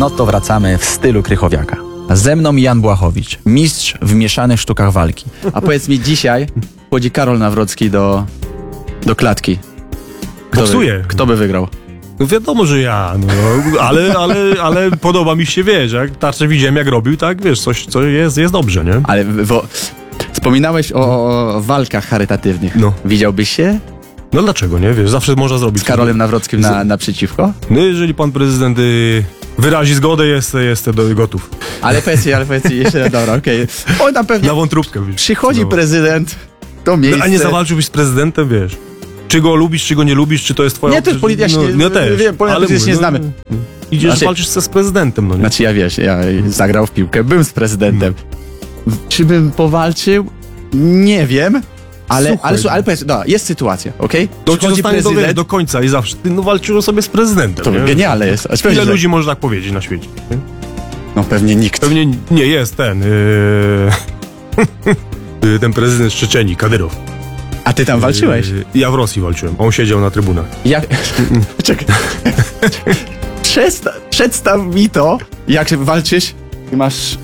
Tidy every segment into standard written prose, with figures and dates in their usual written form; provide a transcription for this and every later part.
No to wracamy w stylu Krychowiaka. Ze mną Jan Błachowicz, mistrz w mieszanych sztukach walki. A powiedz mi, dzisiaj wchodzi Karol Nawrocki do klatki. Kto by wygrał? No wiadomo, że ja, no, ale podoba mi się, wiesz, jak tarczę widziałem, jak robił, tak, wiesz, coś, co jest dobrze, nie? Ale wspominałeś o walkach charytatywnych. No. Widziałbyś się No dlaczego, nie? Wiesz, zawsze można zrobić. z Karolem Nawrockim naprzeciwko? No jeżeli pan prezydent wyrazi zgodę, jestem gotów. Ale powiedz mi jeszcze, dobra, okej. On tam pewnie Na wątróbkę, wiesz. przychodzi prezydent do miejsca. No, a nie zawalczyłbyś z prezydentem, wiesz? Czy go lubisz, czy go nie lubisz, czy to jest twoja... Nie, to jest politycznie, ja też. wiem, politycznie nie znamy. Idziesz, walczysz z prezydentem, no nie? Znaczy ja zagrał w piłkę, byłem z prezydentem. Czy bym powalczył? Nie wiem, ale powiedz, no, jest sytuacja, okej? To ci Przychodzi zostanie prezydent, do końca i zawsze ty walczył sobie z prezydentem. to nie? genialne jest. A Ile ludzi może tak powiedzieć na świecie? Nie? No pewnie nikt. Pewnie nie jest ten... ten prezydent z Czeczenii, Kadyrow. A ty tam walczyłeś? Ja w Rosji walczyłem. On siedział na trybunach. Czekaj. Przedstaw mi to, jak walczysz i masz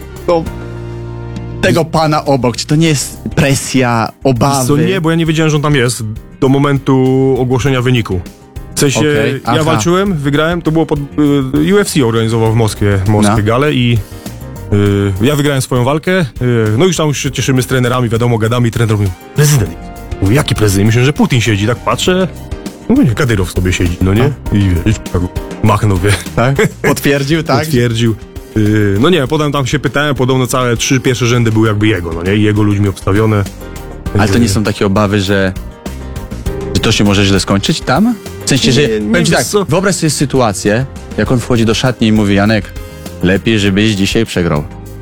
tego pana obok. Czy to nie jest presja, obawy? To nie, bo ja nie wiedziałem, że on tam jest do momentu ogłoszenia wyniku. W sensie, ja walczyłem, wygrałem, to było UFC organizował w Moskwie galę i ja wygrałem swoją walkę, no już tam się cieszymy z trenerami, wiadomo, gadamy i trener mówi, prezydent. Mówię, jaki prezydent? Myślę, że Putin siedzi, tak patrzę, no nie, Kadyrow sobie siedzi, no nie? I wiesz, tak machnął, wie. Tak? Potwierdził, tak? Potwierdził. No nie, potem tam się pytałem, podobno całe 3 pierwsze rzędy były jakby jego, no nie? I jego ludźmi obstawione. Ale to nie są takie obawy, że to się może źle skończyć tam? W sensie, że powiem ci tak, wyobraź sobie sytuację, jak on wchodzi do szatni i mówi, Janek, lepiej, żebyś dzisiaj przegrał.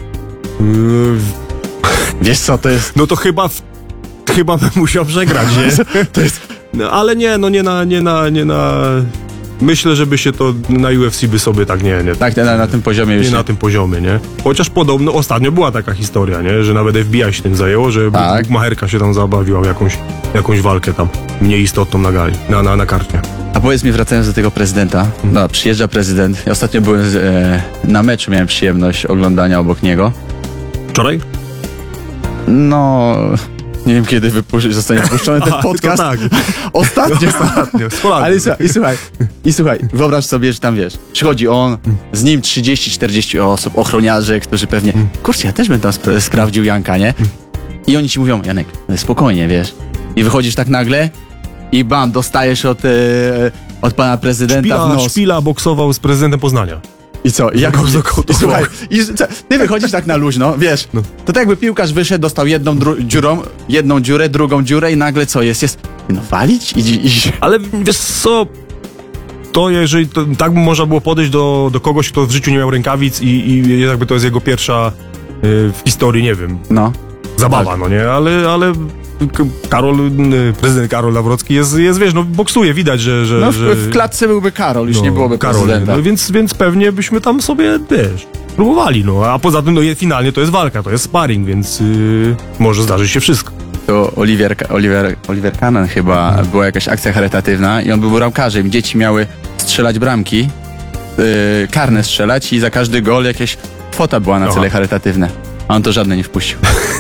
Wiesz co to jest? No to chyba bym musiał przegrać, nie? To jest... No, ale nie, no nie na... Myślę, żeby się to na UFC by sobie tak nie. Tak, na tym poziomie już nie. Na tym poziomie, nie? Chociaż podobno ostatnio była taka historia, nie? Że nawet FBI się tym zajęło, że bukmacherka się tam zabawiła w jakąś walkę tam mniej istotną na gali, na karcie. A powiedz mi, wracając do tego prezydenta, no, przyjeżdża prezydent. Ja ostatnio byłem na meczu, miałem przyjemność oglądania obok niego. Wczoraj? No... Nie wiem, kiedy zostanie wypuszczony ten podcast. Tak. Ostatnio. Ale słuchaj, wyobraź sobie, że tam wiesz, przychodzi on, z nim 30-40 osób, ochroniarze, którzy pewnie, kurczę, ja też bym tam sprawdził Janka, nie? I oni ci mówią, Janek, spokojnie, wiesz. I wychodzisz tak nagle i bam, dostajesz od pana prezydenta w nos. Szpila boksował z prezydentem Poznania. I co? Słuchaj, ty wychodzisz tak na luźno, wiesz, to tak jakby piłkarz wyszedł, dostał jedną dziurę, drugą dziurę i nagle co jest? No walić? Ale wiesz co, to jeżeli tak by można było podejść do kogoś, kto w życiu nie miał rękawic i jakby to jest jego pierwsza w historii, nie wiem, zabawa, tak. No nie, ale prezydent Karol Nawrocki jest, wiesz, no boksuje, widać, że... No w klatce byłby Karol, już nie byłoby prezydenta. No, więc pewnie byśmy tam sobie, wiesz, próbowali, no, a poza tym, no finalnie to jest walka, to jest sparring, więc może zdarzyć się wszystko. To Oliver Kahn chyba, była jakaś akcja charytatywna i on był bramkarzem, dzieci miały strzelać bramki, karne strzelać i za każdy gol jakaś kwota była na cele charytatywne, a on to żadne nie wpuścił.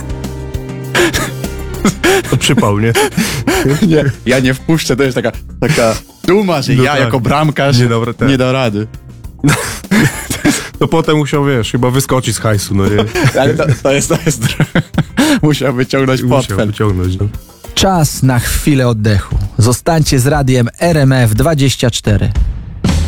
To przypał, nie? Nie, ja nie wpuszczę, to jest taka duma, że ja jako bramkarz nie dam rady. To potem musiał, wiesz, chyba wyskoczyć z hajsu, no nie? Ale to jest musiał wyciągnąć portfel. No. Czas na chwilę oddechu. Zostańcie z radiem RMF 24.